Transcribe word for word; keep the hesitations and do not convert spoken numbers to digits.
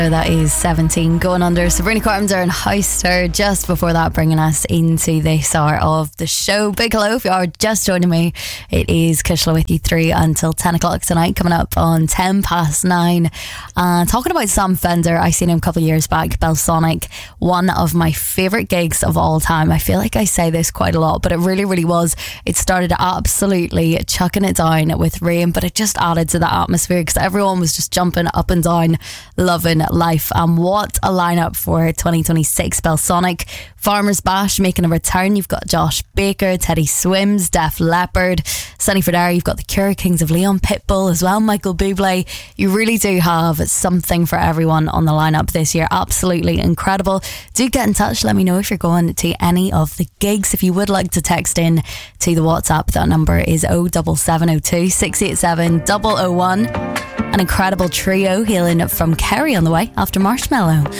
That is seventeen going under. Sabrina Carpenter and Heister. Just before that, bringing us into this hour of the show. Big hello if you are just joining me. It is Kushla with you through until ten o'clock tonight. Coming up on ten past nine. Uh, talking about Sam Fender, I seen him a couple of years back. Belsonic, one of my favourite gigs of all time. I feel like I say this quite a lot, but it really, really was. It started absolutely chucking it down with rain, but it just added to the atmosphere because everyone was just jumping up and down, loving life. And what a lineup for twenty twenty-six. Belsonic, Farmer's Bash making a return. You've got Josh Baker, Teddy Swims, Def Leppard, Sonny Fodera. You've got the Cure, Kings of Leon, Pitbull as well, Michael Bublé. You really do have something for everyone on the lineup this year. Absolutely incredible. Do get in touch. Let me know if you're going to any of the gigs. If you would like to text in to the WhatsApp, that number is oh seven seven oh two, six eight seven, oh oh one. An incredible trio hailing from Kerry on the way after Marshmallow.